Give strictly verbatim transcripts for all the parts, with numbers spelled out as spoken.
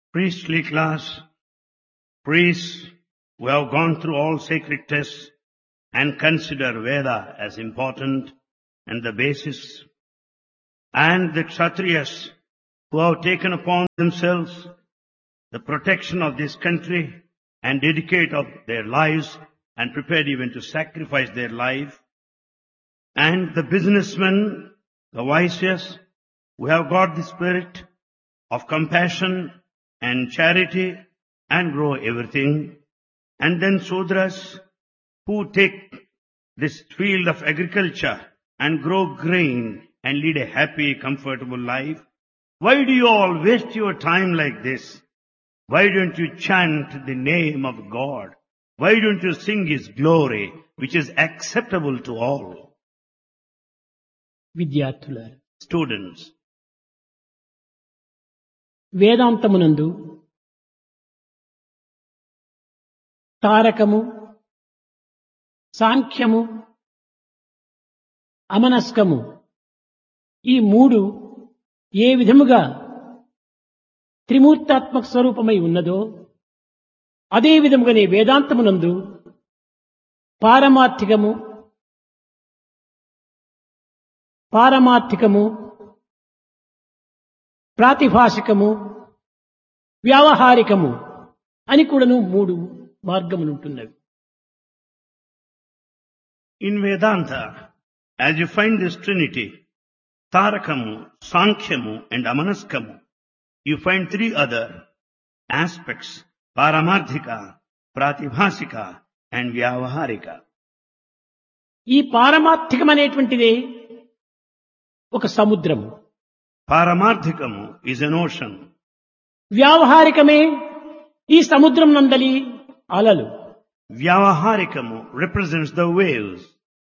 priestly class, priests who have gone through all sacred tests and consider Veda as important and the basis, and the Kshatriyas who have taken upon themselves the protection of this country and dedicate of their lives and prepared even to sacrifice their life, and the businessmen, the Vaishyas, who have got the spirit of compassion and charity and grow everything, and then Sudras who take this field of agriculture and grow grain and lead a happy, comfortable life. Why do you all waste your time like this? Why don't you chant the name of God? Why don't you sing His glory, which is acceptable to all? విద్యార్థులారా, Students, వేదాంతమునందు తారకము, సాంఖ్యము, అమనస్కము ఈ మూడు ఏ విధముగా త్రిమూర్తాత్మక స్వరూపమై ఉన్నదో అదే విధముగానే వేదాంతమునందు పారమార్థికము, పారమార్థికము, ప్రాతిభాషికము, వ్యావహారికము అని కూడాను మూడు మార్గములుంటున్నవి. in Vedanta, as you find this trinity, Tarakamu, Sankhyamu and Amanaskamu, you find three other aspects, Paramarthika, Pratibhasika and Vyavaharika. ఈ పారమార్థికం అనేటువంటిదే ఒక సముద్రము, Paramarthikamu is an ocean. వ్యావహారికమే ఈ సముద్రం నందలి అలలు. Vyavaharikamu represents the waves.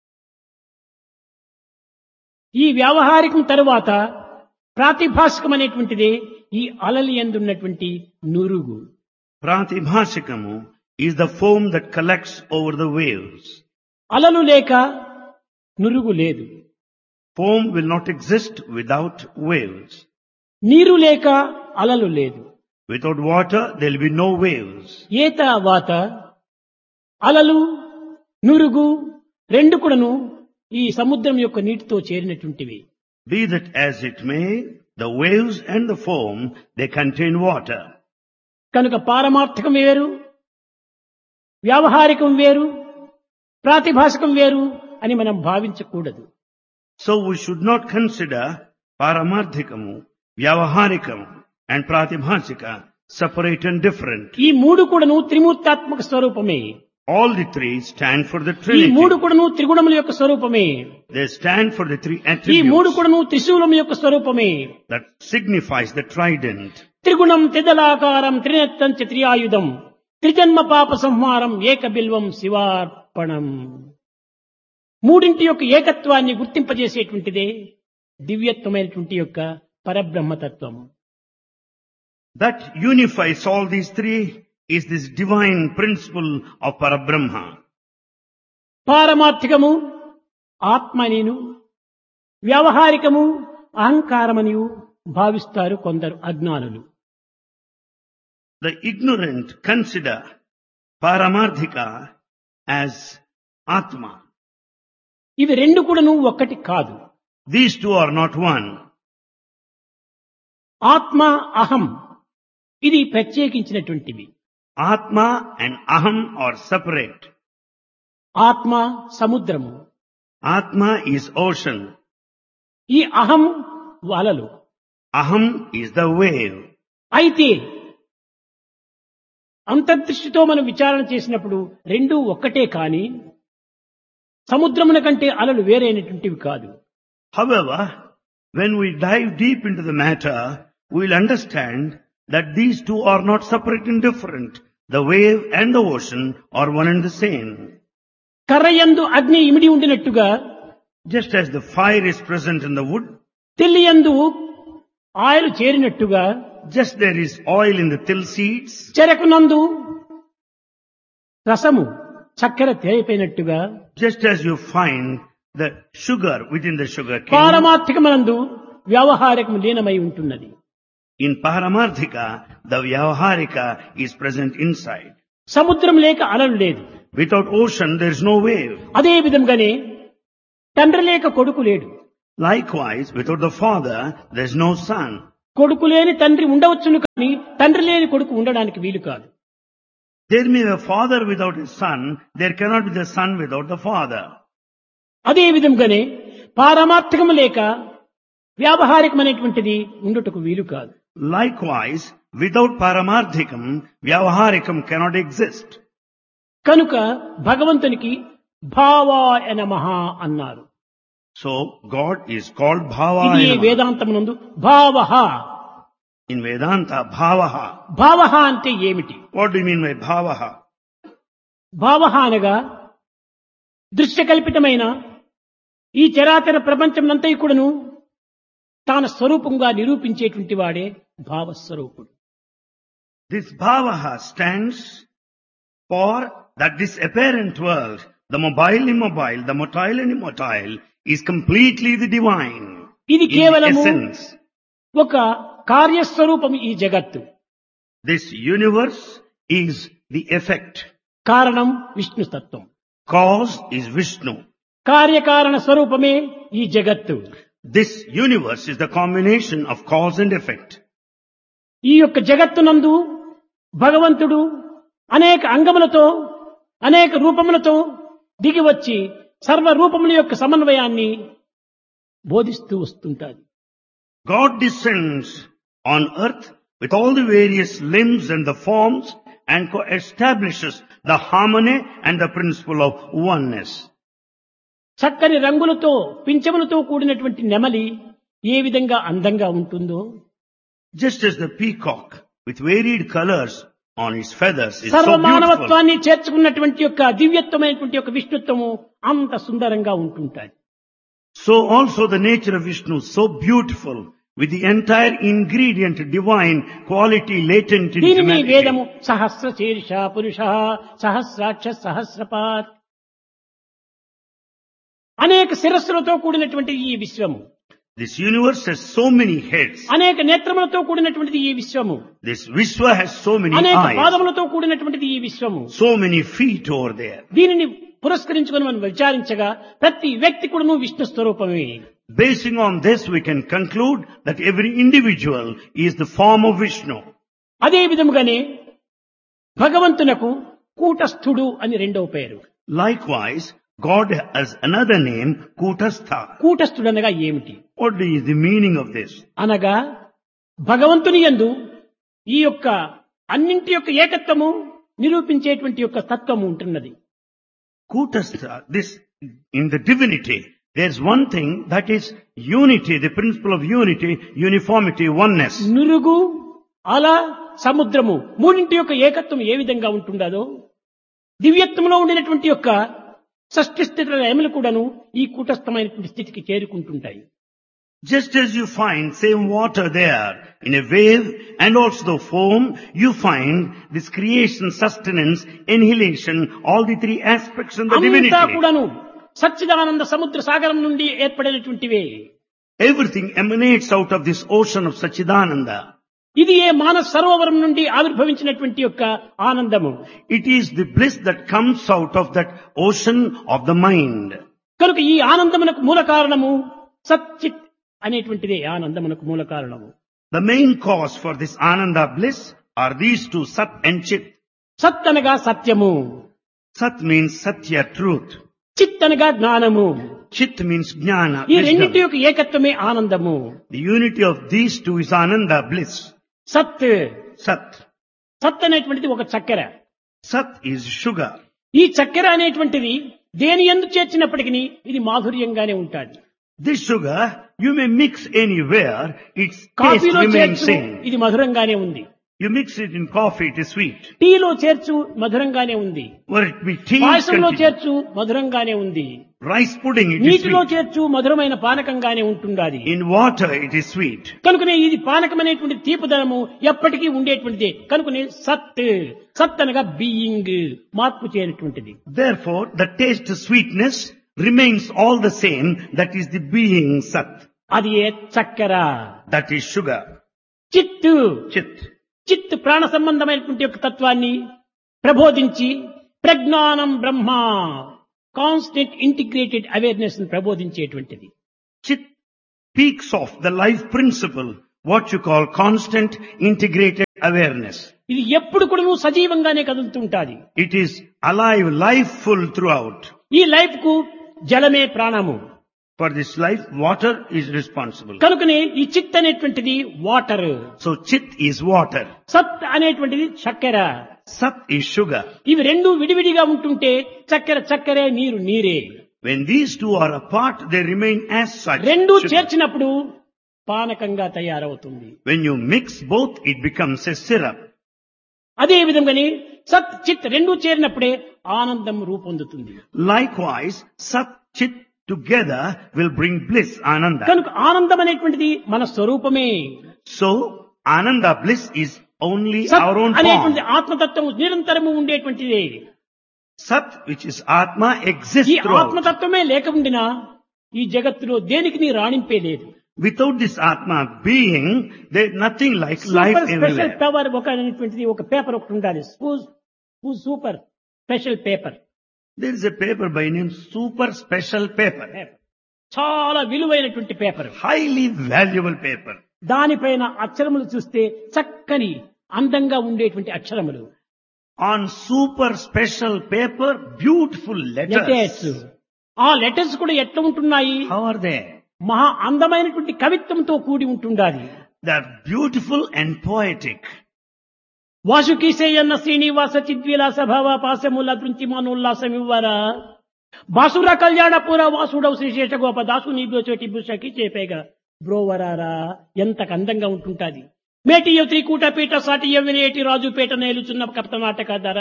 ఈ వ్యావహారికం తరువాత ప్రాతిభాషికం అనేటువంటిదే ఈ అలలి యందున్నటువంటి నురుగు. Pratibhasikamu is the foam that collects over the waves. అలలు లేక నురుగు లేదు, Foam will not exist without waves. నీరు లేక అలలు లేదు. Without water, there will be no waves. ఏత వాత అలలు నురుగు రెండు కూడాను ఈ సముద్రం యొక్క నీటితో చేరినటువంటివి. Be that as it may, the waves and the foam, they contain water. కనుక పారమార్థికం వేరు, వ్యావహారికం వేరు, ప్రాతిభాషికం వేరు అని మనం భావించకూడదు. So we should not consider Paramarthikamu, Vyavaharikamu and Pratibhasika separate and different. ఈ మూడు కూడాను త్రిమూర్తాత్మక స్వరూపమే. All the three stand for the ఈ మూడు Trinity. కూడాను త్రిగుణముల యొక్క స్వరూపమే. They stand for the three ఈ మూడు attributes కూడాను త్రిశూలం యొక్క స్వరూపమే. that signifies the trident. త్రిగుణం త్రిదలాకారం త్రినేత్రం చ త్రియాయుధం త్రిజన్మ పాప సంహారం ఏక బిల్వం శివార్పణం. మూడింటి యొక్క ఏకత్వాన్ని గుర్తింపజేసేటువంటిదే దివ్యత్వమైనటువంటి యొక్క పరబ్రహ్మతత్వం. That unifies all these three is this divine principle of Parabrahma. పారమార్థికము ఆత్మనిను, వ్యావహారికము అహంకారమనియు భావిస్తారు కొందరు అజ్ఞానులు. The ignorant consider Paramarthika as Atma. ఇవి రెండు కూడాను ఒక్కటి కాదు. These two are not one. ఆత్మ అహం ఇది ప్రత్యేకించినటువంటివి. Atma and Aham are separate. ఆత్మ సముద్రము, Atma is ocean. ఈ అహం అలలు. Aham is the wave. అయితే అంతర్దృష్టితో మనం విచారణ చేసినప్పుడు రెండూ ఒక్కటే కాని సముద్రమున కంటే అలలు వేరైనటువంటివి కాదు. However, when we dive deep into the matter, we will understand that these two are not separate and different. The wave and the ocean are one and the same. కర్రయందు అగ్ని ఇమిడి ఉండినట్టుగా Just as the fire is present in the wood, తెల్లియందు oil చేరినట్టుగా just there is oil in the till seeds, చెరకునందు రసము చక్కెర తేలిపోయినట్టుగా just as you find the sugar within the sugar cane, పారమార్థికమనందు వ్యావహారికము లీనమై ఉంటున్నది. In Paramarthika, the Vyavaharika is present inside. సముద్రం లేక అలలు లేదు. Without ocean, there is no wave. అదే విధంగానే తండ్రి లేక కొడుకు లేడు. Likewise, without the father, there is no son. కొడుకు లేని తండ్రి ఉండవచ్చును కానీ తండ్రి లేని కొడుకు ఉండడానికి వీలు కాదు. There may be a father without a son, there cannot be the son without the father. అదే విధంగానే పారమార్థకము లేక వ్యావహారికమైనటువంటిది ఉండుటకు వీలు కాదు. Likewise, without Paramarthikam, Vyavaharikam cannot exist. కనుక భగవంతునికి భావాయ నమః అన్నారు. So, God is called Bhava. ఇది వేదాంతమునందు భావః. In Vedanta, Bhavaha. భావః అంటే ఏమిటి? What do you mean by Bhavaha? భావః అనగా దృశ్యకల్పితమైన ఈ చరాచర ప్రపంచమంతా కూడాను తాన స్వరూపంగా నిరూపించేటువంటి వాడే భావస్వరూపుడు. This Bhavaha stands for that this apparent world, the mobile immobile, the motile and immotile, is completely the divine. ఇది In కేవలము essence, ఒక కార్యస్వరూపం ఈ జగత్తు. this universe is the effect. కారణం విష్ణు తత్వం. Cause is Vishnu. కార్యకారణ స్వరూపమే ఈ జగత్తు. This universe is the combination of cause and effect. ఈ యొక్క జగత్తునందు భగవంతుడు అనేక అంగములతో అనేక రూపములతో దిగి వచ్చి సర్వ రూపముల యొక్క సమన్వయాన్ని బోధిస్తూ వస్తుంటాడు. God descends on earth with all the various limbs and the forms and co-establishes the harmony and the principle of oneness. చక్కని రంగులతో పింఛములతో కూడినటువంటి నెమలి ఏ విధంగా అందంగా ఉంటుందో, Just as the peacock with varied colors on its feathers is సర్వ so beautiful, మానవత్వాన్ని చేర్చుకున్నటువంటి యొక్క దివ్యత్వమైనటువంటి యొక్క విష్ణుత్వము అంత సుందరంగా ఉంటుంటాయి. so also the nature of Vishnu is so beautiful with the entire ingredient divine quality latent in దీనిని humanity. వేదము సహస్ర శీర్ష పురుష సహస్రాక్ష సహస్రపాత్ అనేక శిరస్సులతో కూడినటువంటి ఈ విశ్వము, This universe has so many heads. అనేక నేత్రములతో కూడినటువంటిది ఈ విశ్వము, This Vishwa has so many అనేక eyes, పాదములతో కూడినటువంటిది ఈ విశ్వము. so many feet over there. దీనిని పురస్కరించుకొని మనం విచారించగా ప్రతి వ్యక్తి కూడాను విష్ణు స్వరూపమే. Basing on this, we can conclude that every individual is the form of Vishnu. అదే విధముగానే భగవంతునకు కూటస్థుడు అని రెండవ పేరు. Likewise, God has another name, Kutastha. కూటస్థుడు అనగా ఏమిటి? What is the meaning of this? అనగా భగవంతుని యందు ఈ యొక్క అన్నింటి యొక్క ఏకత్వము నిరూపించేటువంటి యొక్క తత్వము ఉంటున్నది. Kutastha, this, in the divinity, there's one thing that is unity, the principle of unity, uniformity, oneness. నురుగు అల సముద్రము మూడింటి యొక్క ఏకత్వం ఏ విధంగా ఉంటుండదో దివ్యత్వంలో ఉండినటువంటి యొక్క షష్ఠి స్థితుల ఏమలు కూడాను ఈ కూటస్థమైనటువంటి స్థితికి చేరుకుంటుంటాయి. Just as you find same water there in a wave and also the foam, you find this creation, sustenance, annihilation, all the three aspects in the అంతా divinity. కూడాను సచ్చిదానంద సముద్ర సాగరం నుండి ఏర్పడినటువంటివే. Everything emanates out of this ocean of Sachidananda. ఇది ఏ మానవ సరోవరం నుండి ఆవిర్భవించినటువంటి యొక్క ఆనందము. It is the bliss that comes out of that ocean of the mind. కనుక ఈ ఆనందమునకు మూల కారణము సచ్చిత్ అనేటువంటిదే ఆనందమునకు మూల కారణము. The main cause for this Ananda bliss are these two, Sat and Chit. సత్ అనగా సత్యము, Sat means Satya, truth. చిత్ అనగా జ్ఞానము. Chit means Jnana, ఈ రెండింటి wisdom. యొక్క ఏకత్వమే ఆనందము. The unity of these two is Ananda bliss. సత్ Sat. సత్ అనేటువంటిది ఒక చక్కెర. Sat is sugar. ఈ చక్కెర అనేటువంటిది దేని యందు చేర్చినప్పటికీ ఇది మాధుర్యంగానే ఉంటాది. This sugar, you may mix anywhere, its taste కాఫీలో remains చేర్చు same. ఇది మధురంగానే ఉంది. You mix it in coffee, it is sweet. టీలో చేర్చు మధురంగానే ఉంది. Or it be tea, పాయసంలో continue. చేర్చు మధురంగానే ఉంది. Rice pudding, it is నీటిలో sweet. చేర్చు మధురమైన పానకంగానే ఉంటుండాది. In water, it is sweet. కనుకనే ఇది పానకం అనేటువంటి తీపుదనము ఎప్పటికీ ఉండేటువంటిది. కనుకనే సత్ సత్ అనగా బీయింగ్ మార్పు చేయనటువంటిది. Therefore, the taste sweetness remains all the same. That is the being Sat. అది ఏ చక్కెర. That is sugar. చిత్ Chit. చిత్ ప్రాణ సంబంధమైనటువంటి యొక్క తత్వాన్ని ప్రబోధించి ప్రజ్ఞానం బ్రహ్మ కాన్స్టెంట్ ఇంటిగ్రేటెడ్ అవేర్నెస్ ని ప్రబోధించేటువంటిది. Chit speaks of the life principle, what you call constant integrated awareness. ఇది ఎప్పుడు కూడా నువ్వు సజీవంగానే కదులుతుంటాది. It is alive, lifeful throughout. ఈ లైఫ్ కు జలమే ప్రాణము. For this life, water is responsible. కనుకనే ఈ చిత్ అనేటువంటిది water, So chit is water. సత్ అనేటువంటిది చక్కెర. Sat is sugar. ఇవి రెండు విడివిడిగా ఉంటుంటే చక్కెర చక్కెరే, నీరు నీరే. When these two are apart, they remain as such. రెండు sugar. చేర్చినప్పుడు పానకంగా తయారవుతుంది. When you mix both, it becomes a syrup. అదే విధంగానే సత్ చిత్ రెండు చేరినప్పుడే ఆనందం రూపొందుతుంది. Likewise, Sat, Chit together will bring bliss, Ananda. కనుక ఆనందం అనేటువంటిది మన స్వరూపమే. So, Ananda, bliss is only సత్ our own అనేటువంటి form. ఆత్మతత్వం నిరంతరము ఉండేటువంటిదే. Sat, which is Atma, exists ఈ throughout. ఆత్మతత్వమే లేక ఉండినా ఈ జగత్తులో దేనికి నీ రాణింపే లేదు. Without this Atma being, there is nothing like life super special everywhere. Power ఒక అనేటువంటిది ఒక పేపర్ ఒకటి ఉండాలి. Super special paper, There is a paper by name Super Special Paper. చాలా విలువైనటువంటి పేపర్. Highly valuable paper. దానిపైన అక్షరములు చూస్తే చక్కని అందంగా ఉండేటువంటి అక్షరములు. On super special paper, beautiful letters. letters. ఆ లెటర్స్ కూడా ఎట్లా ఉంటున్నాయి? How are they? మహా అందమైనటువంటి కవిత్వంతో కూడి ఉంటుండాలి. They are beautiful and poetic. వాసుకీసేయన్న Srinivasa చిద్విలాస భావ పాశముల దృంచి మనోల్లాసమివ్వరా బాసుర కళ్యాణపుర వాసుడవు శ్రీశేష గోప దాసు నీబో చోటి భూషకి చేపేగా బ్రోవరారా ఎంత అందంగా ఉంటుంటాది. మేటియ త్రికూట పీట సాటియ వినేటి రాజుపేట నేలుచున్న కప్త నాటక ధర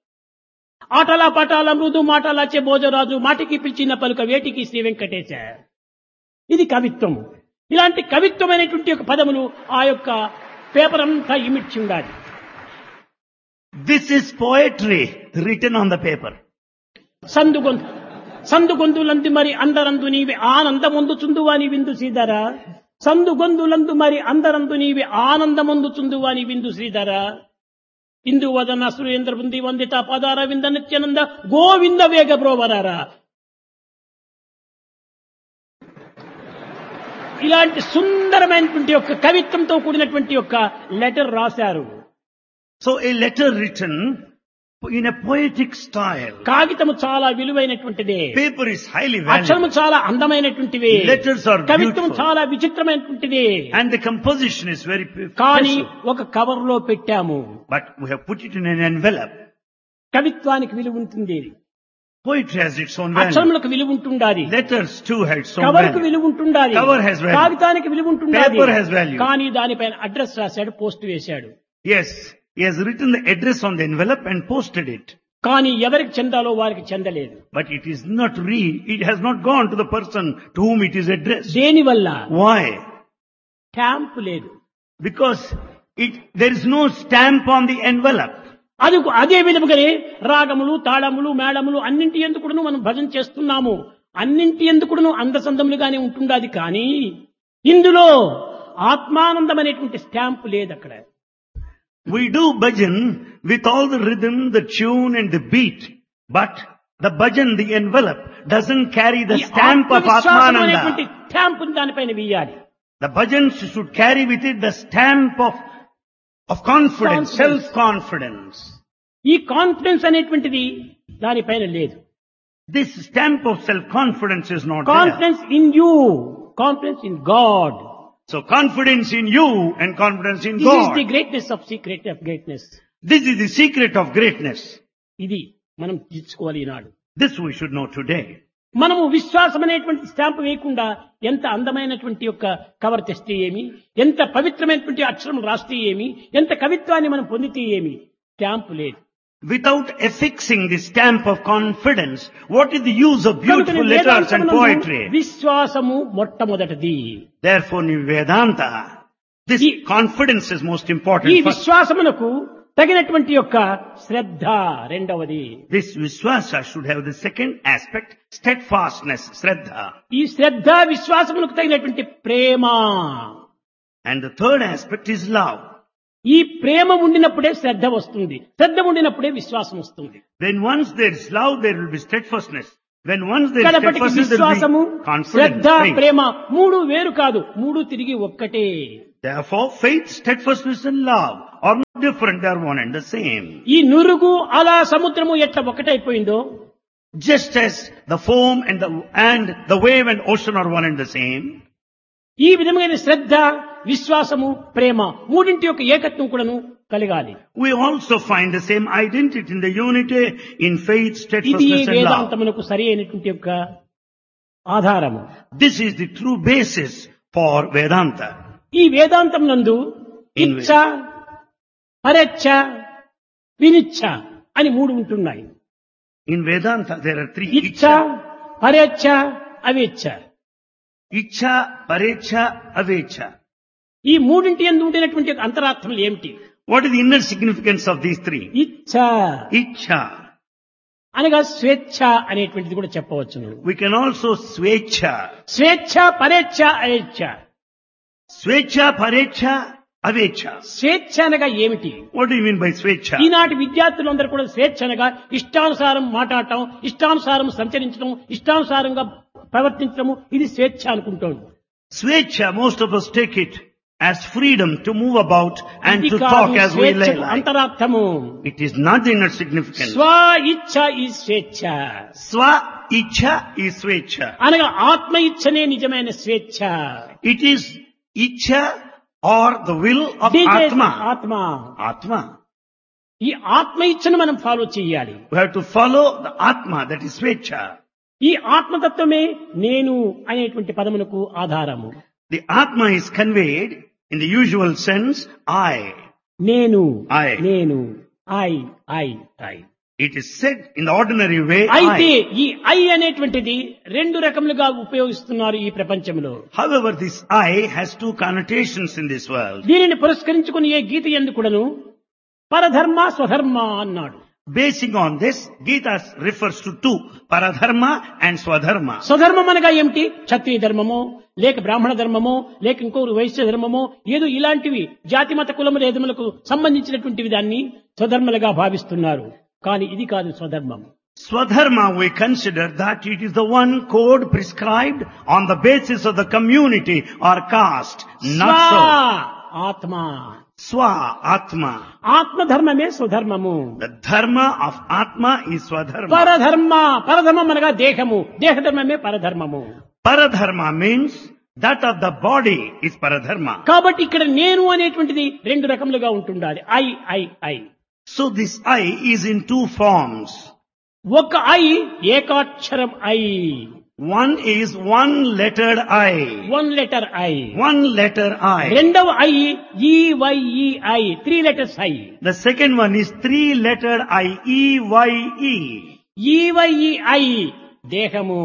ఆటల పాటాల మృదు మాటలాచే భోజరాజు మాటికి పిలిచిన పలుక వేటికి శ్రీ వెంకటేశ. ఇది కవిత్వం. ఇలాంటి కవిత్వమైనటువంటి యొక్క పదములు ఆ యొక్క పేపర్ అంతా ఇమిడ్చి ఉండాలి. This is poetry written on the paper. సందుగొందు సందుగొందులందు మరి అందరందు నీవి ఆనందమొందుచుందువాని విందు శ్రీధర సందుగొందులందు మరి అందరందు నీవి ఆనందమొందుచుందువాని విందు శ్రీధర ఇందు వదన సురేంద్ర బృంది వందిత పదార వింద నిత్యానంద గోవింద వేగ బ్రోవరారా. ఇలాంటి సుందరమైనటువంటి యొక్క కవిత్వంతో కూడినటువంటి యొక్క లెటర్ రాశారు. So a letter written in a poetic style. కాగితము చాలా విలువైనటువంటిదే. Paper is highly అక్షరము valuable. చాలా అందమైనటువంటివి. Letters are కవిత్వం beautiful. చాలా విచిత్రమైనటువంటిది. And the composition is very కానీ special. ఒక కవర్ లో పెట్టాము. But we have put it in an envelope. కవిత్వానికి విలువ ఉంటుంది, Poetry has its own value. అక్షరములకు విలువ ఉంటుండాలి, Letters too had its own cover కు value. విలువ ఉంటుండాలి, Cover has value. కాగితానికి విలువ ఉంటుండాలి. Paper has value. కానీ దానిపైన అడ్రస్ రాశాడు, పోస్ట్ వేశాడు. Yes, he has written the address on the envelope and posted it. కానీ ఎవరికి చెందాలో వారికి చెందలేదు. But it is not real. It has not gone to the person to whom it is addressed. దేనివల్ల? Why? Stamp లేదు. Because it, there is no stamp on the envelope. అది అదే విధముగానే రాగములు, తాళములు, మేళములు అన్నింటి ఎందుకును మనం భజన చేస్తున్నాము. అన్నింటి ఎందుకును అందసందములుగానే ఉంటుండాది. కానీ ఇందులో ఆత్మానందం అనేటువంటి స్టాంప్ లేదు అక్కడ. We do bhajan with all the rhythm, the tune and the beat. But the bhajan, the envelope, doesn't carry the ఈ stamp of ఆత్మవిశ్వాసం అనేటువంటి Atmananda. స్టాంప్ దానిపైన వేయాలి. The bhajan should carry with it the stamp of, of confidence, Confidence. self-confidence. ఈ confidence అనేటువంటిది దానిపైన లేదు. This stamp of self-confidence is not there. Confidence in you, confidence in God. So confidence in you and confidence in this is the God. Greatness of secret of greatness. This is the secret of greatness. ఇది మనం తీర్చుకోవాలి ఈనాడు. This we should know today. మనము విశ్వాసం అనేటువంటి stamp వేయకుండా ఎంత అందమైనటువంటి యొక్క కవర్ తెస్తే ఏమి, ఎంత పవిత్రమైనటువంటి అక్షరం రాస్తే ఏమి, ఎంత కవిత్వాన్ని మనం పొందితే ఏమి, స్టాంప్ లేదు. Without affixing the stamp of confidence, what is the use of beautiful కనుకనే letters and వేదాంతమునందు poetry? విశ్వాసము మొట్టమొదటిది. Therefore, in Vedanta, this ఈ- confidence is most ఈ important. First, విశ్వాసమునకు తగినటువంటి యొక్క శ్రద్ధ రెండవది. this Vishwasa should have the second aspect, steadfastness, Shraddha. ఈ శ్రద్ధ విశ్వాసమునకు తగినటువంటి ప్రేమ. And the third aspect is love. ఈ ప్రేమ ఉండినప్పుడే శ్రద్ధ వస్తుంది, శ్రద్ధ ఉండినప్పుడే విశ్వాసం వస్తుంది. When once there is love, there will be steadfastness. When once there is కడపటికి steadfastness, there విశ్వాసము, will be confidence. Shraddha, faith. ప్రేమ మూడు వేరు కాదు, మూడు తిరిగి ఒక్కటే. Therefore, faith, steadfastness and love are not different, they are one and the same. ఈ నురుగు అలా సముద్రము ఎట్లా ఒకటైపోయిందో, Just as the foam and the, and the wave and ocean are one and the same, ఈ విధమైన శ్రద్ధ, విశ్వాసము, ప్రేమ మూడింటి యొక్క ఏకత్వం కూడాను కలగాలి. we also find the same identity in the unity in faith, ఇది steadfastness and love. వేదాంతమునకు సరి అయినటువంటి యొక్క ఆధారము. This is the true basis for Vedanta. ఈ వేదాంతం నందు In ఇచ్ఛ, పరేచ్ఛ, వినిచ్ఛ అని మూడు ఉంటున్నాయి. In Vedanta, there are three. ఇచ్ఛ, పరేచ్ఛ, అవేచ్ఛ. Ichha, Parecha, Avecha. ఈ మూడింటి యందు ఉండినటువంటి యొక్క అంతరార్థములు ఏమిటి? What is the inner significance of these three? ఇచ్ఛ Ichha. అనగా స్వేచ్ఛ అనేటువంటిది కూడా చెప్పవచ్చును. We can also Svecha. స్వేచ్ఛ, పరేచ్ఛ, అవేచ్ఛ. Svecha, Parecha, Avecha. స్వేచ్ఛ అనగా ఏమిటి? What do you mean by Svecha? ఈనాటి విద్యార్థులందరూ కూడా స్వేచ్ఛ అనగా ఇష్టానుసారం మాట్లాడటం, ఇష్టానుసారం సంచరించడం, ఇష్టానుసారంగా ప్రవర్తించడము, ఇది స్వేచ్ఛ అనుకుంటాడు. Svecha, most of us take it as freedom to move about and ఇది to కాదు talk as we స్వేచ్ఛకు like. అంతరార్థము. It is not the inner significance. స్వ ఇచ్ఛ ఈ స్వేచ్ఛ Swa Ichha is Svecha. అనగా ఆత్మ ఇచ్ఛనే నిజమైన స్వేచ్ఛ. It is Ichha or the will of This is Atma. ఆత్మ. Atma. ఈ ఆత్మ ఇచ్ఛను మనం ఫాలో చేయాలి. We have to follow the Atma, that is Svecha. ఈ ఆత్మతత్వమే నేను అనేటువంటి పదమునకు ఆధారము. The Atma is conveyed in the usual sense, I. నేను I. నేను I I I. It is said in the ordinary way, అయితే I. ఈ I అనేటువంటిది రెండు రకములుగా ఉపయోగిస్తున్నారు ఈ ప్రపంచంలో. However, this I has two connotations in this world. దీనిని పురస్కరించుకుని ఏ గీత యందు కూడాను పరధర్మ, స్వధర్మ అన్నాడు. Basing on this, Gita refers to two, Paradharma and Swadharma. స్వధర్మం అనగా ఏమిటి? క్షత్రియ ధర్మమో, లేక బ్రాహ్మణ ధర్మమో, లేక ఇంకొకరు వైశ్య ధర్మమో, ఏదో ఇలాంటివి జాతి మత కులముల యజములకు సంబంధించినటువంటివి దాన్ని స్వధర్మలుగా భావిస్తున్నారు. కానీ ఇది కాదు స్వధర్మం. Swadharma, we consider that it is the one code prescribed on the basis of the community or caste. Not స్వ so. ఆత్మ. Swa, Atma. ఆత్మధర్మమే స్వధర్మము. The dharma of Atma is Swadharma. పరధర్మ, పరధర్మం అనగా దేహము, దేహధర్మమే పరధర్మము. Paradharma means that of the body is Paradharma. కాబట్టి ఇక్కడ నేను అనేటువంటిది రెండు రకములుగా ఉంటుండాలి. I I I. So this I is in two forms. ఒక I ఏకాక్షరం I. One is one lettered I. One letter I. One letter I. రెండవ I ఈ why ఈ I. Three letters I. The second one is three lettered I. E Y E. ఈ why ఈ I దేహము.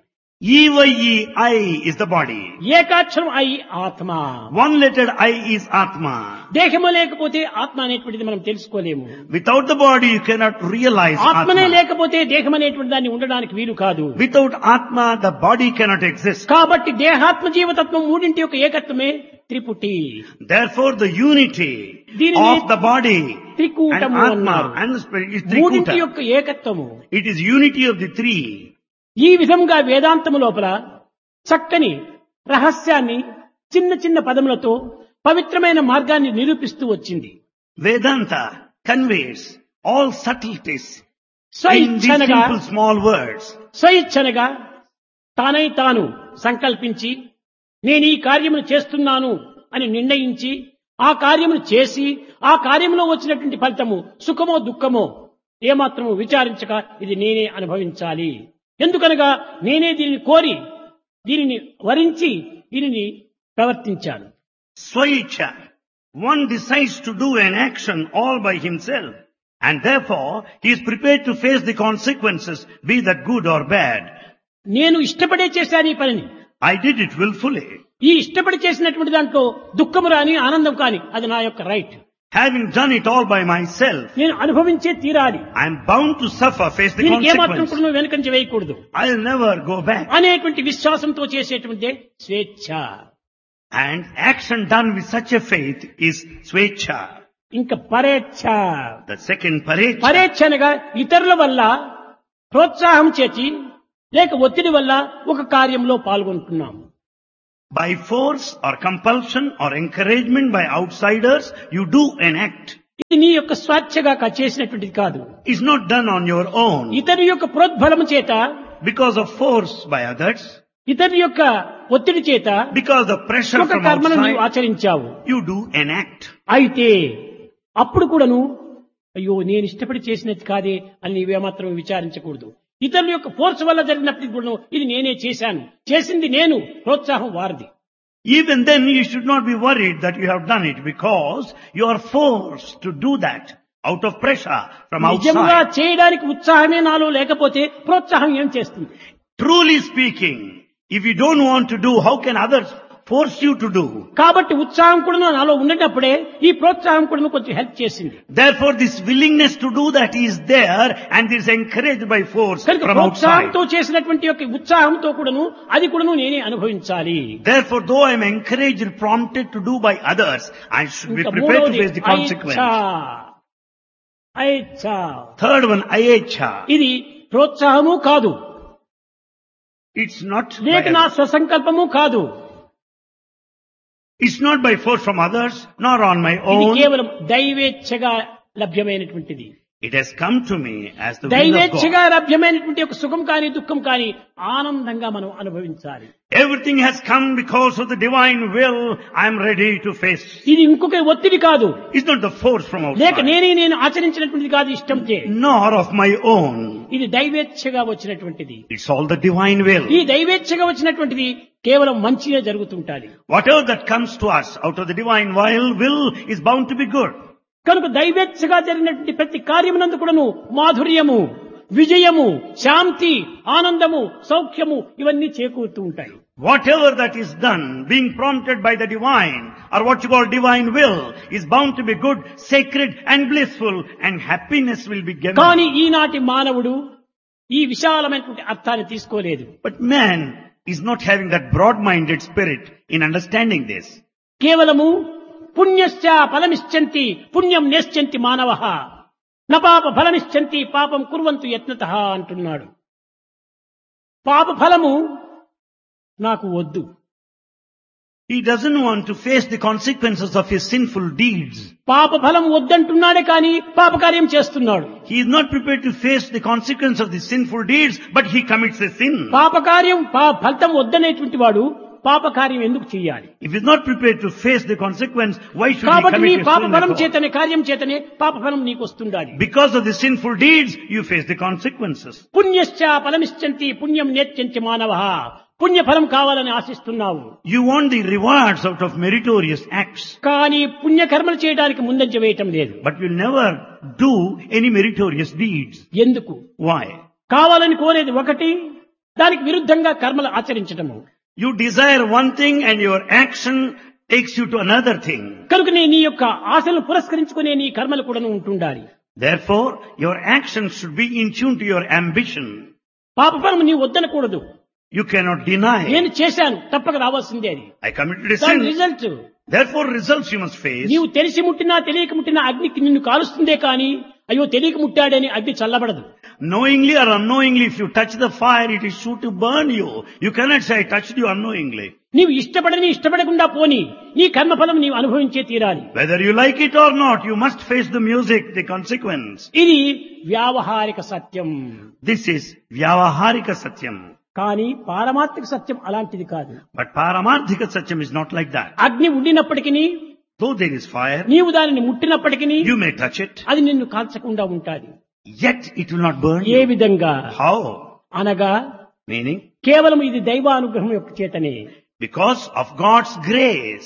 E Y E I is the body. ఏకాక్షరం I ఆత్మ. One lettered I is Atma. దేహము లేకపోతే ఆత్మ అనేటువంటిది మనం తెలుసుకోలేము. Without the body you cannot realize ఆత్మనే Atma. లేకపోతే దేహం అనేటువంటి దాన్ని ఉండడానికి వీలు కాదు. Without Atma the body cannot exist. కాబట్టి దేహాత్మ జీవతత్వం మూడింటి యొక్క ఏకత్వమే త్రిపుటి. Therefore the unity దీనిని of the body and త్రికూటము Atma అన్నారు. and the spirit is మూడింటి Trikuta. యొక్క ఏకత్వము. It is unity of the three. ఈ విధంగా వేదాంతము లోపల చక్కని రహస్యాన్ని చిన్న చిన్న పదములతో పవిత్రమైన మార్గాన్ని నిరూపిస్తూ వచ్చింది. Vedanta conveys all subtleties in these స్వయిచ్ఛనగా simple small words. స్వయిచ్ఛనగా తానై తాను సంకల్పించి నేను ఈ కార్యమును చేస్తున్నాను అని నిర్ణయించి ఆ కార్యమును చేసి ఆ కార్యంలో వచ్చినటువంటి ఫలితము సుఖమో దుఃఖమో ఏమాత్రము విచారించక ఇది నేనే అనుభవించాలి. ఎందుకనగా నేనే దీనిని కోరి దీనిని వరించి దీనిని ప్రవర్తించాను. Swaicha. One decides to do an action all by himself and therefore he is prepared to face the consequences, be that good or bad. నేను ఇష్టపడే చేశాను ఈ పనిని. I did it willfully. ఈ ఇష్టపడి చేసినటువంటి దాంట్లో దుఃఖము రాని ఆనందం కాని అది నా యొక్క right. Having done it all by myself, నేను అనుభవించే తీరాలి. I am bound to suffer, face the దీనికి ఏమాత్రం consequences. కూడా వెనుకంజ వేయకూడదు I'll never go back. అనేటువంటి విశ్వాసంతో చేసేటువంటి స్వేచ్ఛ. And action done with such a faith is swecha. ఇంకా పరేచ్ఛ. The second parecha. పరేచ్ఛ అనగా ఇతరుల వల్ల ప్రోత్సాహం చేసి లేక ఒత్తిడి వల్ల ఒక కార్యంలో పాల్గొంటున్నాం. By force or compulsion or encouragement by outsiders, you do an act. ఇది నీ యొక్క స్వేచ్ఛగా కా- చేసినటువంటిది కాదు. It's not done on your own. ఇతరుల యొక్క ప్రోద్బలము చేత, Because of force by others, ఇతరుల యొక్క ఒత్తిడి చేత because of pressure ఒక from కర్మను నీవు outside, ఆచరించావు. you do an act. అయితే అప్పుడు కూడాను అయ్యో నేను ఇష్టపడి చేసినది కాదే అని నీవేమాత్రం విచారించకూడదు. ఇతరుల యొక్క ఫోర్స్ వల్ల జరిగినప్పటికీ కూడా ఇది నేనే చేశాను, చేసింది నేను, ప్రోత్సాహం వారిది. Even then you should not be worried that you have done it because you are forced to do that out of pressure from నిజంగా outside. చేయడానికి ఉత్సాహమే నాలో లేకపోతే ప్రోత్సాహం ఏం చేస్తుంది? Truly speaking, if you don't want to do, how can others force you to do? కాబట్టి ఉత్సాహం కూడా నాలో ఉండేటప్పుడే ఈ ప్రోత్సాహం కూడా కొంచెం హెల్ప్ చేసింది. Therefore this willingness to do that is there and is encouraged by force కనుక from outside. ప్రోత్సాహంతో చేసినటువంటి యొక్క ఉత్సాహంతో కూడాను అది కూడాను నేనే అనుభవించాలి. Therefore though I am encouraged, prompted to do by others, I should be ఇంకా prepared to మూడవది face the consequence. ఐచ్ఛ. ఐచ్ఛ. Third one, ayecha. ఇది ప్రోత్సాహము కాదు, It's not లేక by నా others. స్వసంకల్పము కాదు. It's not by force from others, nor on my ఇది own. కేవలం దైవేచ్ఛగా లభ్యమైనటువంటిది. It has come to me as the will of దైవేచ్ఛగా God. లభ్యమైనటువంటి ఒక సుఖం కానీ దుఃఖం కానీ ఆనందంగా మనం అనుభవించాలి. Everything has come because of the divine will. I am ready to face. ఇది ఇంకొక ఒత్తిడి కాదు, It's not the force from లేక outside, నేనే నేను ఆచరించినటువంటిది కాదు ఇష్టంచే. nor of my own. ఇది దైవేచ్ఛగా వచ్చినటువంటిది. It's all the divine will. ఈ దైవేచ్ఛగా వచ్చినటువంటిది కేవలం మంచిగా జరుగుతుంటాది. Whatever that comes to us out of the divine will, will is bound to be good. కనుక దైవేచ్ఛగా జరిగినటువంటి ప్రతి కార్యమునందు కూడాను మాధుర్యము, విజయము, శాంతి, ఆనందము, సౌఖ్యము ఇవన్నీ చేకూరుతూ ఉంటాయి. Whatever that is done, being prompted by the divine, or what you call divine will, is bound to be good, sacred and blissful, and happiness will be given. కానీ ఈనాటి మానవుడు ఈ విశాలమైనటువంటి అర్థాన్ని తీసుకోలేదు. But man is not having that broad-minded spirit in understanding this. కేవలము పుణ్యశ్చ ఫలమిశ్చంతి పుణ్యం నేశ్చంతి మానవః న పాప ఫలమిశ్చంతి పాపం కుర్వంతు యత్నతః అంటున్నాడు. పాప ఫలము నాకు వద్దు. He doesn't want to face the consequences of his sinful deeds. పాప ఫలం వద్దంటున్నాడే కానీ పాపకార్యం చేస్తున్నాడు. He is not prepared to face the consequence of the sinful deeds, but he commits a sin. పాపకార్యం పా- ఫలితం వద్దనేటువంటి వాడు పాపకార్యం ఎందుకు చేయాలి? If he is not prepared to face the consequence, why should he కాబట్టి నీ commit a పాప sin ఫలం at all? చేతనే కార్యం చేతనే పాప ఫలం నీకు వస్తుండాలి. Because of the sinful deeds, you face the consequences. పుణ్యశ్చ ఫలమిశ్చంతి పుణ్యం నేత్యంతి మానవః పుణ్య ఫలం కావాలని ఆశిస్తున్నావు. You want the rewards out of meritorious acts, కానీ పుణ్యకర్మలు చేయడానికి ముందంజ వేయటం లేదు. but you never do any meritorious deeds. ఎందుకు? Why? కావాలని కోరేది ఒకటి, దానికి విరుద్ధంగా కర్మలు ఆచరించటము. You desire one thing and your action takes you to another thing. కనుక నీ నీ యొక్క ఆశలను పురస్కరించుకునే నీ కర్మలు కూడా ఉంటుండాలి. Therefore, your actions should be in tune to your ambition. పాప ఫలం నీవు వద్దనకూడదు. You cannot deny. నేను చేశాను, తప్పక రావాల్సిందే అది. I committed a దాని sin. Result Therefore, results you must face. నీవు తెలిసి ముట్టినా తెలియక ముట్టినా అగ్నికి నిన్ను కాలుస్తుందే కానీ అయ్యో తెలియక ముట్టాడని అగ్ని చల్లబడదు. Knowingly or unknowingly, if you touch the fire, it is sure to burn you. You cannot say, I touched you unknowingly. నీవు ఇష్టపడని ఇష్టపడకుండా పోని నీ కర్మఫలం నీవు అనుభవించే తీరాలి. Whether you like it or not, you must face the music, the consequence. ఇది వ్యావహారిక సత్యం. This is Vyavaharika Satyam. కానీ పారమార్థిక సత్యం అలాంటిది కాదు. But Paramarthika Satyam is not like that. అగ్ని ఉండినప్పటికీ Though there is fire, నీవు దానిని ముట్టినప్పటికీ you may touch it, అది నిన్ను కాల్చకుండా ఉంటాది. yet it will not burn A you. విధంగా How? అనగా Meaning, కేవలం ఇది దైవానుగ్రహం యొక్క చేతనే, because of God's grace.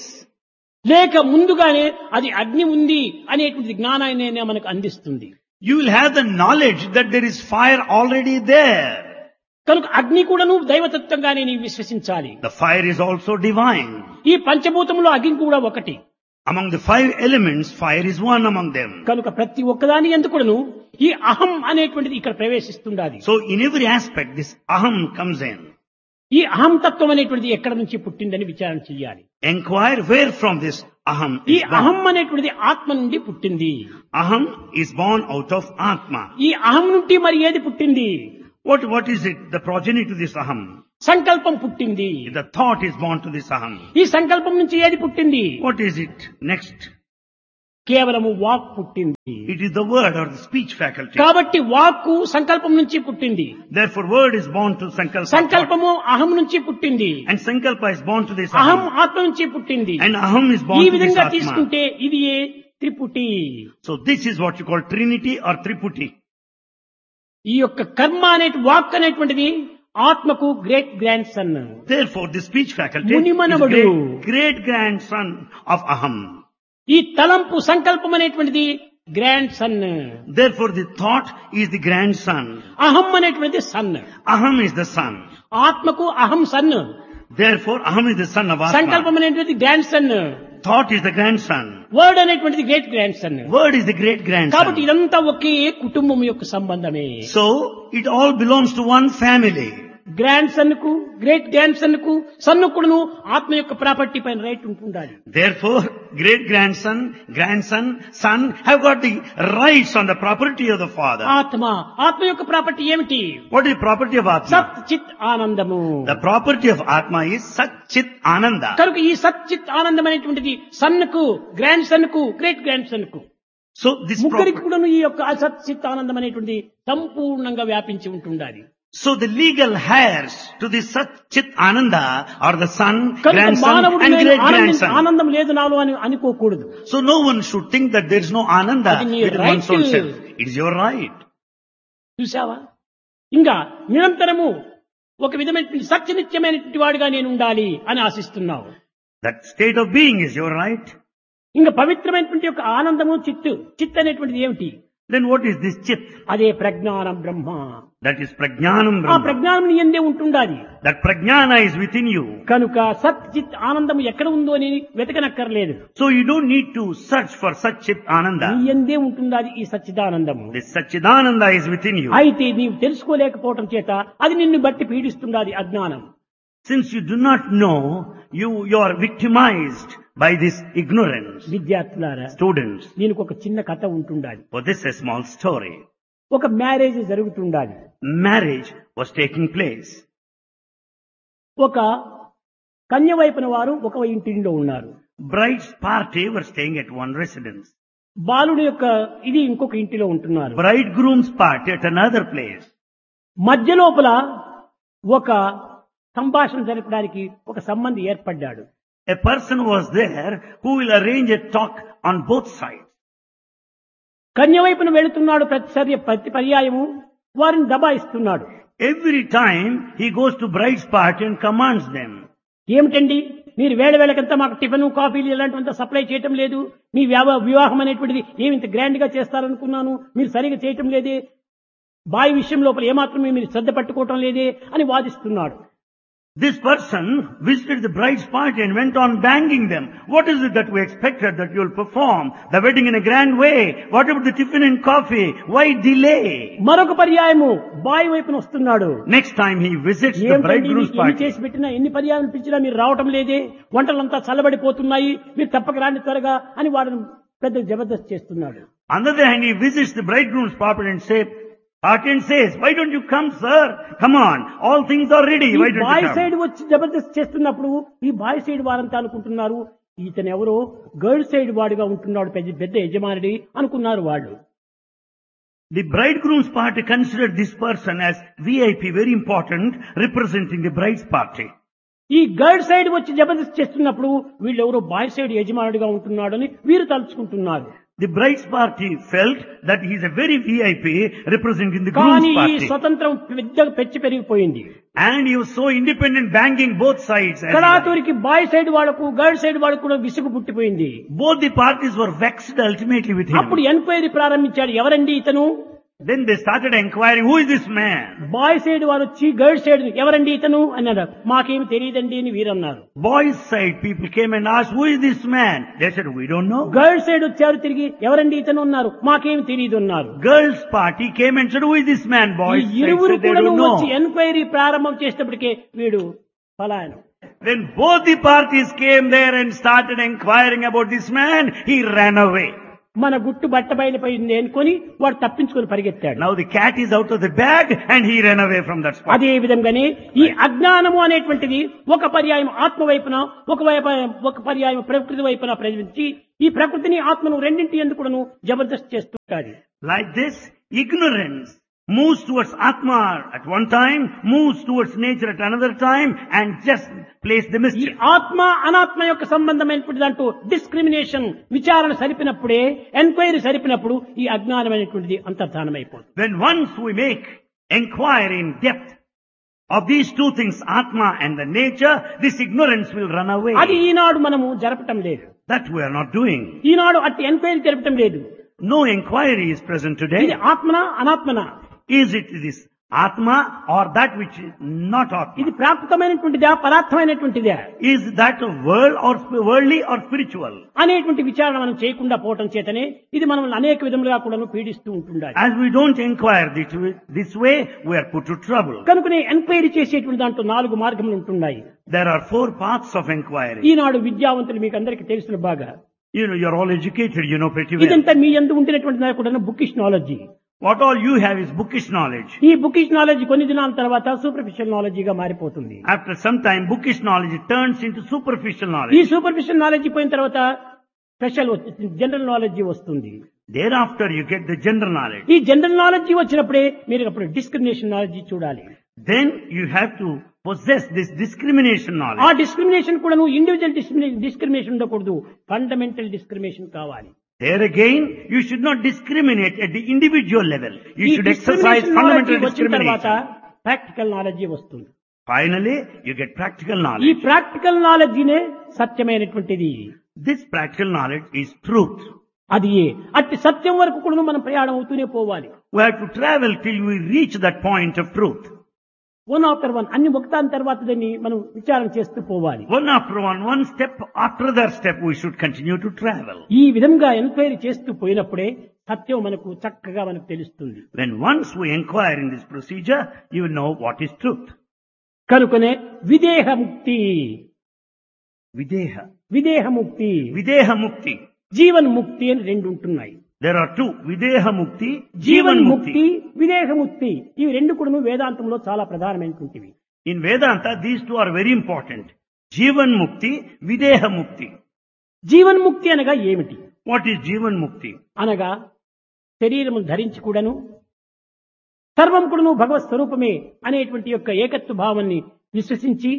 లేక ముందుగానే అది అగ్ని ఉంది అనేటువంటి జ్ఞానాన్ని మనకు అందిస్తుంది. You will have the knowledge that there is fire already there. కనుక అగ్ని కూడాను దైవతత్వంగానే నీవు విశ్వసించాలి. The fire is also divine. ఈ పంచభూతంలో అగ్ని కూడా ఒకటి. Among the five elements, fire is one among them. కనుక ప్రతి ఒక్కదాని ఎందుకును ఈ అహం అనేటువంటిది ఇక్కడ ప్రవేశిస్తుండాలి. So in every aspect, this aham comes in. ఈ అహం తత్వం అనేటువంటిది ఎక్కడ నుంచి పుట్టిందని విచారణ చేయాలి. Inquire where from this aham ఈ is born. అహం అనేటువంటిది ఆత్మ నుండి పుట్టింది. Aham is born out of Atma. ఈ అహం నుండి మరి ఏది పుట్టింది? What, what is it? The progeny to this aham. సంకల్పం పుట్టింది. The thought is born to this aham. ఈ సంకల్పం నుంచి ఏది పుట్టింది? What is it? Next. కేవలము వాక్ పుట్టింది. It is the word or the speech faculty. కాబట్టి వాక్కు సంకల్పం నుంచి పుట్టింది. Therefore word is born to sankalpa. సంకల్పము అహం నుంచి పుట్టింది. And sankalpa is born to this అహం aham. ఆత్మ నుంచి పుట్టింది. And aham is born ఈ to this విధంగా atma. తీసుకుంటే ఇది ఏ త్రిపుటి. So this is what you call Trinity or Triputi. ఈ యొక్క కర్మ అనే వాక్ అనేటువంటిది ఆత్మకు great grand son. Therefore the speech faculty is మునిమనవడు. great, great grandson of aham. ఈ తలంపు సంకల్పం అనేటువంటిది grand son. Therefore the thought is the grandson. అహం అనేటువంటిది sun. Aham is the son. ఆత్మకు అహం sun. Therefore aham is the son of Atma. సంకల్పం అనేటువంటిది grand son. Thought is the grandson. Word అనేటువంటిది great grand son. Word is the great కాబట్టి grandson. ఇదంతా ఒకే కుటుంబం యొక్క సంబంధమే. So it all belongs to one family. Grand son కు great grand son కు సన్ను కూడాను ఆత్మ యొక్క ప్రాపర్టీ పైన రైట్ ఉంటుండాలి. Therefore great grandson, grandson, son have got the rights on the property of the father. ఆత్మ ఆత్మ యొక్క ప్రాపర్టీ ఏమిటి? What is the property of Atma? సత్ చిత్ ఆనందము. The property of Atma is Sat Chit Ananda. కనుక ఈ సత్ చిత్ ఆనందం అనేటువంటిది సన్నుకు గ్రాండ్ సన్ కు గ్రేట్ గ్రాండ్ సన్ కు So this ముగ్గురికి property. కూడాను ఈ యొక్క సత్ చిత్ ఆనందం అనేటువంటిది సంపూర్ణంగా వ్యాపించి ఉంటుండాలి. So the legal heirs to this Sat Chit Ananda are the son, కనుక grandson మానవుడు and నేను great ఆనందం grandson. ఆనందం లేదు నాలో అని అనుకోకూడదు. So no one should think that there is no Ananda అది నీ within right. one's own self. It is your right. చూసావా? ఇంకా నిరంతరము ఒక విధమైన సత్యనిత్యమైనటువంటి వాడిగా నేను ఉండాలి అని ఆశిస్తున్నావు. That state of being is your right. ఇంకా పవిత్రమైనటువంటి యొక్క ఆనందము చిత్తు చిత్ అనేటువంటిది ఏమిటి? Then what is this Chit? అదే ప్రజ్ఞానం బ్రహ్మ. That is Prajnanam ఆ Brahma. ప్రజ్ఞానం నీ యందే ఉంటుండాలి. That Prajnana is within you. కనుక సత్ చిత్ ఆనందం ఎక్కడ ఉందో అని వెతకనక్కర్లేదు. So you don't need to search for Sat Chit నీ Ananda. యందే ఉంటుండాలి ఈ సచ్చిదానందము. This Satchidananda is within you. అయితే నీవు తెలుసుకోలేకపోవటం చేత అది నిన్ను బట్టి పీడిస్తుండాలి అజ్ఞానం. Since you do not know, you, you are victimized by this ignorance. విద్యార్థులారా, Students, దీనికి ఒక చిన్న కథ ఉంటుండాలి. for this a small story. ఒక marriage జరుగుతుండాలి. Marriage was taking place. ఒక కన్య వైపున వారు ఒక ఇంటిలో ఉన్నారు. Bride's party were staying at one residence. బాలుడి యొక్క ఇది ఇంకొక ఇంటిలో ఉంటున్నారు. Bridegroom's party at another place. మధ్య లోపల ఒక సంభాషణ జరపడానికి ఒక సంబంధి ఏర్పడ్డాడు. A person was there who will arrange a talk on both sides. కన్య వైపున వెళుతున్నాడు ప్రతిసారి ప్రతి పర్యాయము వారిని దబాయిస్తున్నాడు. Every time he goes to bride's party and commands them. ఏమిటండి మీరు వేళ వేళకంతా మాకు టిఫిన్ కాఫీలు ఇలాంటివంతా సప్లై చేయటం లేదు. మీ వ్యవ- వివాహం అనేటువంటిది ఏమింత గ్రాండ్ గా చేస్తారనుకున్నాను, మీరు సరిగా చేయటం లేదే, బాయి విషయం లోపల ఏమాత్రమే మీరు శ్రద్ధ పట్టుకోవటం లేదే అని వాదిస్తున్నాడు. This person visited the bride's party and went on banging them. What is it that we expected that you will perform the wedding in a grand way? What about the tiffin and coffee? Why delay? మరొక పర్యాయము బాయి వైపున వస్తున్నాడు. Next time he visits the ఏమిటండి bridegroom's మీకు ఎన్ని party. చేసి పెట్టినా ఎన్ని పర్యాయాలు పిలిచినా మీరు రావటం లేదే, వంటలంతా చల్లబడిపోతున్నాయి, మీరు తప్పక రాండి త్వరగా అని వాడిని పెద్ద జబర్దస్త్ చేస్తున్నాడు. On the other hand, he visits the bridegroom's party and say, party and says, why don't you come, sir? Come on, all things are ready. ఈ Why don't bye you come? Side వచ్చి జబర్దస్త్ చేస్తున్నప్పుడు ఈ bye side వారంతా అనుకుంటున్నారు ఇతను ఎవరో girl side వాడిగా ఉంటున్నాడు, పెద్ద పెద్ద యజమానుడి అనుకున్నారు వాళ్ళు. The bridegroom's party considered this person as V I P, very important, representing the bride's party. ఈ గర్ల్ సైడ్ వచ్చి జబర్దస్త్ చేస్తున్నప్పుడు వీళ్ళు ఎవరో బాయ్ సైడ్ యజమానుడిగా ఉంటున్నాడు అని వీరు తలుచుకుంటున్నారు. The bride's party felt that he is a very V I P representing the groom's కానీ ఈ party. స్వతంత్రం పెద్దగా పెచ్చి పెరిగిపోయింది. And he was so independent, banging both sides. as well. కళాతూరికి bye side వాళ్లకు గర్ల్ సైడ్ వాళ్ళకు కూడా విసుగు పుట్టిపోయింది. Both the parties were vexed ultimately with him. అప్పుడు ఎంక్వైరీ ప్రారంభించాడు. ఎవరండి ఇతను? Then they started inquiring, who is this man? Bye side వారు వచ్చి గర్ల్ సైడ్ ఎవరండి ఇతను అన్నారు. మాకేమి తెలియదండి అని వీరన్నారు. Boys' side people came and asked, who is this man? They said, we don't know. Girl side వచ్చారు తిరిగి ఎవరండి ఇతను అన్నారు. మాకేమి తెలియదు అన్నారు. Girls' party came and said, who is this man? ఈ Boys' side ఇరువురు said, they కూడా don't వచ్చి know. ఎంక్వైరీ ప్రారంభం చేసేటప్పటికే వీడు పలాయనం. When both the parties came there and started inquiring about this man, he ran away. మన గుట్టు బట్ట బయలుపోయింది అనుకొని వాడు తప్పించుకొని పరిగెత్తాడు. Now the cat is out of the bag and he ran away from that spot. అదే విధంగానే ఈ అజ్ఞానము అనేటువంటిది ఒక పర్యాయం ఆత్మ వైపున ఒక వైపు ఒక పర్యాయం ప్రకృతి వైపున ప్రవేశించి ఈ ప్రకృతిని ఆత్మను రెండింటి ఎందుకును జబర్దస్త్ చేస్తుంటాడు. Like this, ignorance moves towards Atma at one time, moves towards nature at another time, and just plays the ఈ mischief. ఆత్మ అనాత్మ యొక్క సంబంధమైనటువంటి దాంట్లో డిస్క్రిమినేషన్ విచారణ సరిపినప్పుడే ఎంక్వైరీ సరిపినప్పుడు ఈ అజ్ఞానమైనటువంటిది అంతర్ధానమైపోతుంది. When once we make inquiry in depth of these two things, Atma and the nature, this ignorance will run away. అది ఈనాడు మనము జరపటం లేదు. That we are not doing. ఈనాడు అట్టి ఎంక్వైరీ జరపటం లేదు. No inquiry is present ఇది today. ఆత్మనా అనాత్మనా, Is it this Atma or that which is not Atma? ఇది ప్రాకృతమైనటువంటిదా పరార్థమైనటువంటిదా Is that a world or sp- worldly or spiritual? అనేటువంటి విచారణ మనం చేయకుండా పోవటం చేతనే ఇది మనం అనేక విధములుగా కూడా పీడిస్తూ ఉంటుండాలి. As we don't inquire this way, this way, we are put to trouble. కనుకనే ఎంక్వైరీ చేసేటువంటి దాంట్లో నాలుగు మార్గములు ఉంటున్నాయి. There are four paths of inquiry. ఈనాడు విద్యావంతులు మీకు అందరికీ తెలిసిన బాగా You know, you're all educated, you know pretty well. ఇదంతా మీ యందు ఉండినటువంటి దాని కూడా bookish knowledge. What all you have is bookish knowledge. ఈ బుకిష్ నాలెడ్జి కొన్ని దినాల తర్వాత సూపర్ఫిషియల్ నాలెడ్జిగా మారిపోతుంది. After some time, bookish knowledge turns into superficial ఈ knowledge. సూపర్ఫిషియల్ నాలెడ్జి పోయిన తర్వాత స్పెషల్ జనరల్ నాలెడ్జి వస్తుంది. Thereafter, you get the general knowledge. ఈ జనరల్ నాలెడ్జి వచ్చినప్పుడే మీరు అప్పుడు డిస్క్రిమినేషన్ నాలెడ్జి చూడాలి. Then you have to possess this discrimination ఆ knowledge. డిస్క్రిమినేషన్ కూడా నువ్వు ఇండివిజువల్ డిస్క్రిమినేషన్ ఉండకూడదు, ఫండమెంటల్ డిస్క్రిమినేషన్ కావాలి. There again, you should not discriminate at the individual level. You ఈ should exercise discrimination knowledge fundamental వచ్చిన తర్వాత discrimination. Practical knowledge వస్తుంది. Finally, you get practical ఈ knowledge. Practical నాలెడ్జినే సత్యమైనటువంటిది. This practical knowledge is truth. అది ఏ అట్టి సత్యం వరకు కూడా మనం ప్రయాణం అవుతూనే పోవాలి. We have to travel till we reach that point of truth. One after one అన్ని ఒకదాని తర్వాత దాన్ని మనం విచారణ చేస్తూ పోవాలి. One after one, one step after that step, we should continue to travel. ఈ విధంగా ఎంక్వైరీ చేస్తూ పోయినప్పుడే సత్యం మనకు చక్కగా మనకు తెలుస్తుంది. When once we inquire in this procedure, you will know what is truth. కనుకనే విదేహ ముక్తి, Videha. విదేహ ముక్తి, Videha mukti. జీవన్ ముక్తి అని రెండు ఉంటున్నాయి. There are two. Videha mukti, Jeevan Jivan ముక్తి, mukti. విదేహ ముక్తి, ఇవి రెండు కూడా వేదాంతంలో చాలా ప్రధానమైనటువంటివి. In Vedanta, these two are very important. Jivan mukti, Videha mukti. Jeevan ముక్తి అనగా ఏమిటి? What is Jivan mukti? అనగా శరీరము ధరించి కూడాను సర్వం కూడాను భగవత్ స్వరూపమే అనేటువంటి యొక్క ఏకత్వ భావాన్ని విశ్వసించి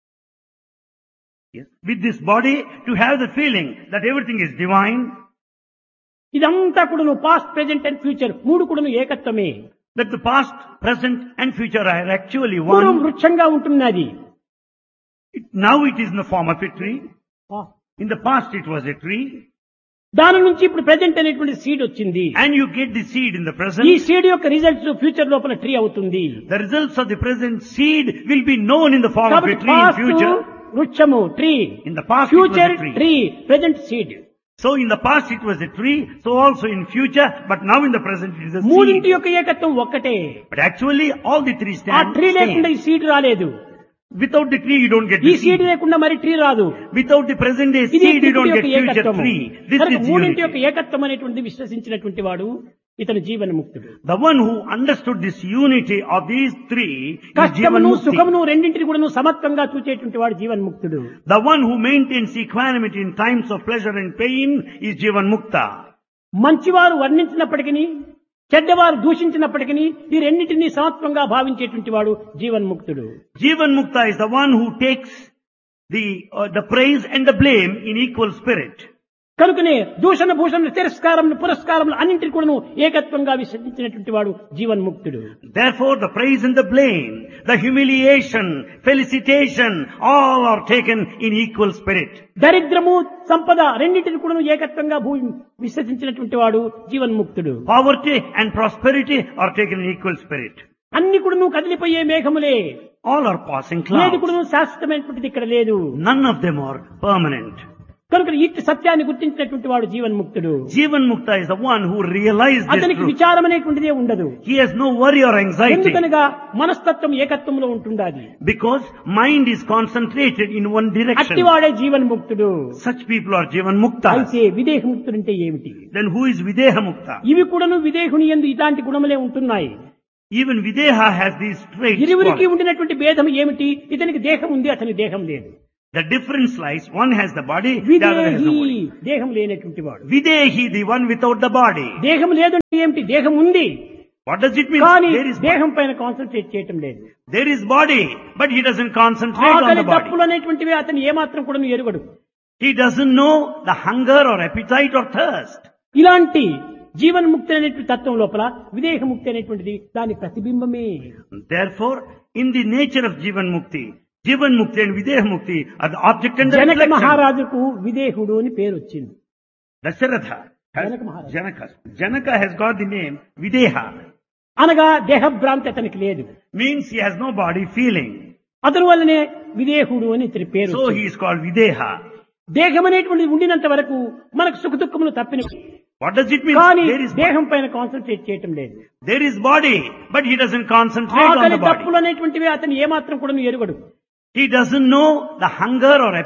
Yes. With this body, to have the feeling that everything is divine, ఇదంతా కూడాను పాస్ట్ ప్రెజెంట్ అండ్ ఫ్యూచర్ మూడు కూడాను ఏకత్వమే. that the past, present and future are actually పూర్వం one. వృక్షంగా ఉంటున్నది. It, now it is in the form of a tree. In the past it was a tree. దాని నుంచి ఇప్పుడు present అనేటువంటి seed వచ్చింది. And you get the seed in the present. ఈ seed యొక్క results future లోపల tree అవుతుంది. The results of the present seed will be known in the form of a కాబట్టి tree in పాస్ట్ future. వృక్షము tree, In the past it was future a tree. Tree, present seed. So in the past it was a tree, so also in future, but now in the present it is a మూడింటి seed. యొక్క ఏకత్వం ఒక్కటే. But actually all the three ఆ stand tree లేకుండా same. ఈ seed రాలేదు. Without the tree you don't get ఈ the seed seed. లేకుండా మరి ట్రీ రాదు. Without the present day ఇది seed you don't మూడింటి get యొక్క future ఏకత్వము. tree. This కనుక is మూడింటి యొక్క unity. ఏకత్వం అనేటువంటిది విశ్వసించినటువంటి వాడు ఇతను జీవన ముక్తుడు. The one who understood this unity of these three is Jivan కష్టమును Mukti. సుఖమును రెండింటిని కూడా సమత్వంగా చూచేటువంటి వాడు Jeevan ముక్తుడు. The one who maintains equanimity in times of pleasure and pain is Jivan Mukta. మంచివారు వర్ణించినప్పటికీ చెడ్డవారు దూషించినప్పటికీ ఈ రెండింటినీ సమత్వంగా భావించేటువంటి వాడు Jeevan ముక్తుడు. Jivan Mukta is the one who takes the, uh, the praise and the blame in equal spirit. కనుకనే దూషణ భూషణ తిరస్కారం పురస్కారం అన్నింటినీ కూడా ఏకత్వంగా విసర్జించినటువంటి వాడు జీవన్ముక్తుడు. Therefore, the praise and the blame, the humiliation, felicitation, all are taken in equal spirit. దరిద్రము సంపద రెండింటిని కూడా ఏకత్వంగా భూ విసర్జించినటువంటి వాడు జీవన్ముక్తుడు. Poverty and prosperity are taken in equal spirit. అన్ని కూడా కదిలిపోయే మేఘములే, All are passing ఏది clouds. కూడా శాశ్వతమైనటువంటిది ఇక్కడ లేదు. None of them are permanent. కనుక ఇట్టి సత్యాన్ని గుర్తించినటువంటి వాడు జీవన్ముక్తుడు. Jivan Mukta is the one who realized this అతనికి truth. విచారం అనేటువంటిదే ఉండదు. He has no worry or anxiety ఎందుకనగా మనస్తత్వం ఏకత్వంలో ఉంటుండాలి. because mind is concentrated in one direction. అట్టివాడే జీవన్ముక్తుడు. Such people are Jivan Mukta. అయితే విదేహముక్తుడు అంటే ఏమిటి? Then who is Videha Mukta? ఇవి కూడాను విదేహుని యందు ఇలాంటి గుణములే ఉంటున్నాయి. Even Videha has these traits. ఇరువురికి qualities. ఉండినటువంటి భేదం ఏమిటి? ఇతనికి దేహం ఉంది, అతనికి దేహం లేదు. The difference lies, one has the body, the other has the విదేహి body. దేహం లేనటువంటి వాడు. Videhi, the one without the body. దేహం లేదంటే ఏమిటి? దేహం ఉంది What does it mean? కానీ There is దేహం body. పైన కాన్సన్ట్రేట్ చేయటం లేదు. There is body, but he doesn't concentrate on ఆకలి the body. తప్పులు అనేటువంటివి అతను ఏమాత్రం కూడా ఎరుగడు. He doesn't know the hunger or appetite or thirst. ఇలాంటి జీవన్ముక్తి అనేటువంటి తత్వం లోపల విదేహముక్తి అనేటువంటిది దాని ప్రతిబింబమే. Therefore, in the nature of Jivan Mukti, Jivan Mukti and Videha Mukti are the object and the Janaka reflection. మహారాజుకు విదేహుడు అని పేరు వచ్చింది. Dasharatha has, Janaka Maharaj. Janaka. Janaka has got the name Videha. అనగా దేహభ్రాంతి అతనికి లేదు. Means he has no body feeling. అతని వల్లనే విదేహుడు అని ఇతని పేరు So వచ్చింది. he is called Videha. దేహం అనేటువంటిది ఉండినంత వరకు మనకు సుఖ దుఃఖములు తప్పిన What does it mean? కానీ There is, దేహం పైన కాన్సన్ట్రేట్ చేయటం లేదు. there is body, but he doesn't concentrate on ఆకలి the body. తప్పులు అనేటువంటివి అతను ఏమాత్రం కూడా ఎరుగడు. He doesn't know the hunger or